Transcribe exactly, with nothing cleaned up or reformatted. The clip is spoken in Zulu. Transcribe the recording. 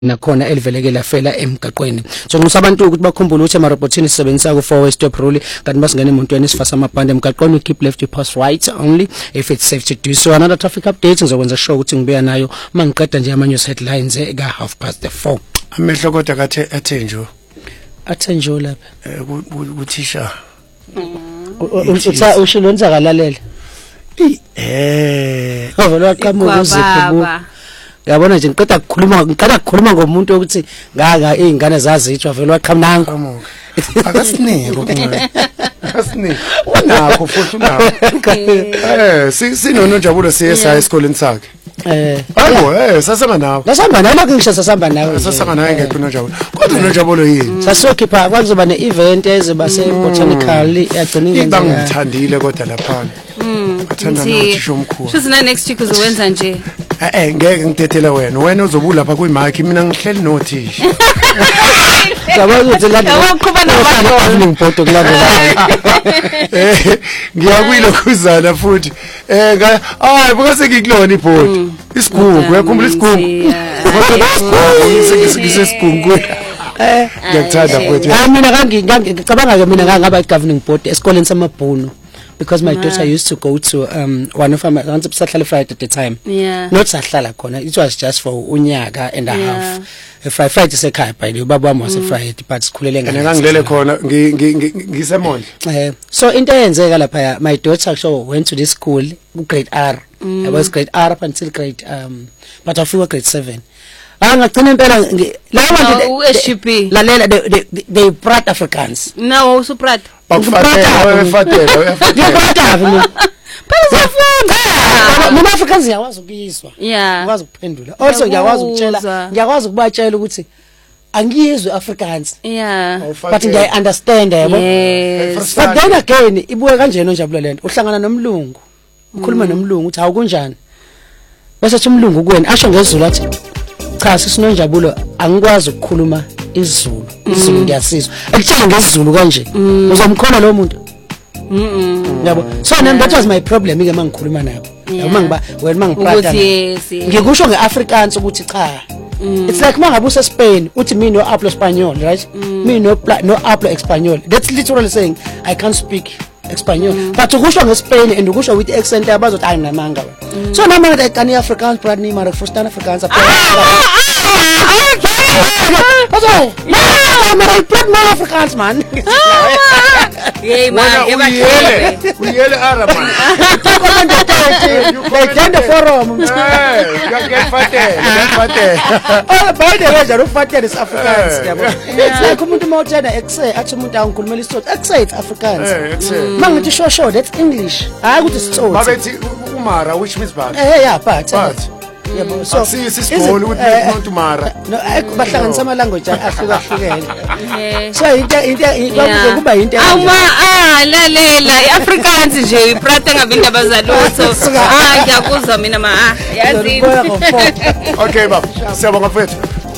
nakhona eliveleke lafela emgaqweni so ngisa abantu ukuthi bakhumbule ukuthi amarobotini sisebenzisa ku four way stop rule kanti masingena emontweni sifasa amabhande emgaqweni keep left you pass right only if it's safe to do so. Another traffic update ngizokwenza sure ukuthi ngibuya nayo mangiqeda nje ama news headlines eka half past the four. Amehlo kodwa kathe athenjo athenjo lapha ukuthisha utha ushilonza kalalela eh ovela waqhamuka uzipho yabona nje ngiqeda ukukhuluma ngiqeda ukukhuluma ngomuntu ukuthi ngaka izingane zazitsho vele waqhamuka akasinike kumina akasinike unakho futhi unakho eh sinono Njabulo siyesa esikoleni sakhe eh hayibo eh sasamba nawe sasamba nawe makungisho sasamba nawe sasamba nawe ngekho noNjabulo kodwa noNjabulo yini sasiyokhipha kwakuzoba ne-event eziba se-botanical yagcina ingenzeka ngithandile kodwa lapha athanda nothisha omkhulu sizina next week uzowenza nje eh ngeke ngitethela wena wena uzobuла lapha kwi-mic mina ngihleli nothisha Sabazi ukuthi la awaqhuba nabantwana ngiphoto kulandela eh ngiyakwilo khuzana futhi eh hayi buka sengikulona ibhodi isigungu uyakhumbula isigungu isigungu eh ngiyakuthanda futhi mina ngicabanga ke mina ngaba governing board esikoleni samabhuno because my daughter used to go to um one of my aunts sahlala Friday at the time yeah not sahlala khona it was just for unyaka and a half if I fight sekhaya by the baba wami wase Friday but sikhulele ngane ngangilele khona ngisemondla eh so into eyenzeka lapha my daughter so went to this school grade R I was grade R up until grade um but I feel grade seven angagcina impela la bantu lalela they Praat Afrikaans no usuprat bakufatela bakufatela uyafata mina phezafunda mina Afrikaans yawazi ukuyizwa yeah ngikwazi ukuphendula also ngiyakwazi ukutshela ngiyakwazi ukubatshela ukuthi angiyizwe Afrikaans yeah but ngiy understand yabo yes but then again ibuye kanjena Njabulo lento uhlangana nomlungu ukhuluma nomlungu uthi hawu kunjani besethi umlungu kuwena asho ngezulu athi cha sisinoNjabulo angikwazi ukukhuluma isiZulu isiZulu ngiyasizwa akutshela ngesizulu kanje uzomkhona lo muntu mhm yabo so then that was my problem ke mangikhuluma nabo uma ngiba wena mangiprata ngikusho ngeAfrikaans ukuthi cha it's like mangabe use Spain uthi mina no hablo Spanish right mina no no hablo Espanyol that's literally saying I can't speak Espanyol but ukusho ngeSpain and ukusho with accent abazothi ayinamanga so nama ngathi kani Afrikaans praat nie maar ek verstaan Afrikaans Aso, maar ik praat maar Afrikaans man. Hey man, uyele, uyele Arab man. Kom aan de tijd. Ik ken de forum. Eh, ik fate, ik fate. Oh, by the way, dat fate is Afrikaans. It's like umuntu mawuthanda ekse, athi umuntu angikhulumela isitsotsi. Ekse it's Afrikaans. Eh, ekse. Mangithi sure sure that's English. Hayi ukuthi isitsotsi. Babethi umara which means bad. Eh yeah, but. Yebo so sisibona ukuthi umuntu mara no bahlanganisa ama language ahlukahlukene so into into kuba into ama ah lalela iAfrikaans nje iprata ngabe indaba zalutho ah ngiyakuzwa mina ma yazi okay baba siyabonga mfethu.